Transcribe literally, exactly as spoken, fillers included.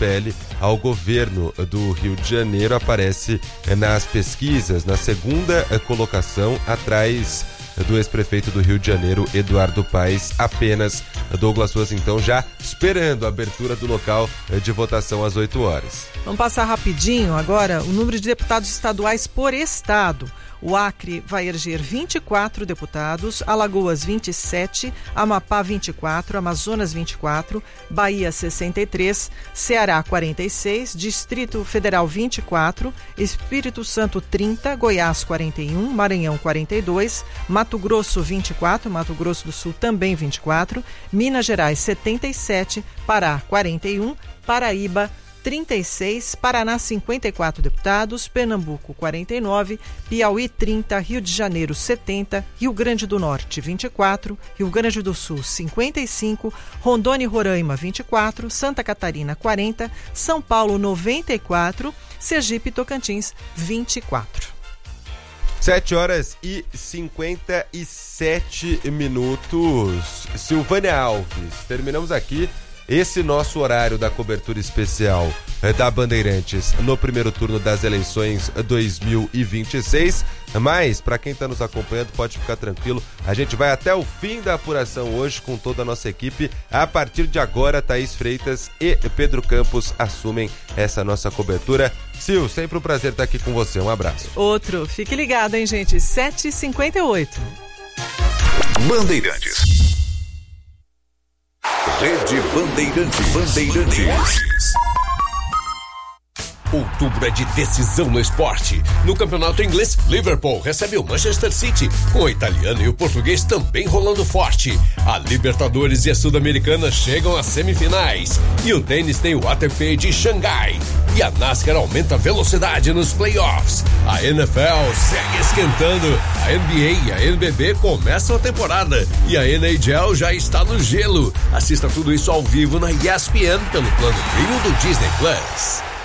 L ao governo do Rio de Janeiro. Aparece nas pesquisas na segunda colocação, atrás do ex-prefeito do Rio de Janeiro, Eduardo Paes. Apenas Douglas Souza, então, já esperando a abertura do local de votação às oito horas. Vamos passar rapidinho agora o número de deputados estaduais por estado. O Acre vai eleger vinte e quatro deputados, Alagoas vinte e sete, Amapá vinte e quatro, Amazonas vinte e quatro, Bahia sessenta e três, Ceará quarenta e seis, Distrito Federal vinte e quatro, Espírito Santo trinta, Goiás quarenta e um, Maranhão quarenta e dois, Mato Grosso vinte e quatro, Mato Grosso do Sul também vinte e quatro, Minas Gerais setenta e sete, Pará quarenta e um, Paraíba trinta e seis, Paraná cinquenta e quatro deputados, Pernambuco quarenta e nove, Piauí trinta, Rio de Janeiro setenta, Rio Grande do Norte vinte e quatro, Rio Grande do Sul cinquenta e cinco, Rondônia e Roraima vinte e quatro, Santa Catarina quarenta, São Paulo noventa e quatro, Sergipe e Tocantins vinte e quatro. sete horas e cinquenta e sete minutos. Silvânia Alves, terminamos aqui esse nosso horário da cobertura especial da Bandeirantes no primeiro turno das eleições dois mil e vinte e seis. Mas, para quem está nos acompanhando, pode ficar tranquilo. A gente vai até o fim da apuração hoje com toda a nossa equipe. A partir de agora, Thaís Freitas e Pedro Campos assumem essa nossa cobertura. Sil, sempre um prazer estar aqui com você. Um abraço. Outro. Fique ligado, hein, gente? sete e cinquenta e oito. Bandeirantes. Rede Bandeirantes. Bandeirantes. Outubro é de decisão no esporte. No campeonato inglês, Liverpool recebe o Manchester City, com o italiano e o português também rolando forte. A Libertadores e a Sul-Americana chegam às semifinais. E o tênis tem o A T P de Xangai. E a NASCAR aumenta a velocidade nos playoffs. A N F L segue esquentando. A N B A e a N B B começam a temporada. E a N H L já está no gelo. Assista tudo isso ao vivo na E S P N pelo plano Premium do Disney Plus.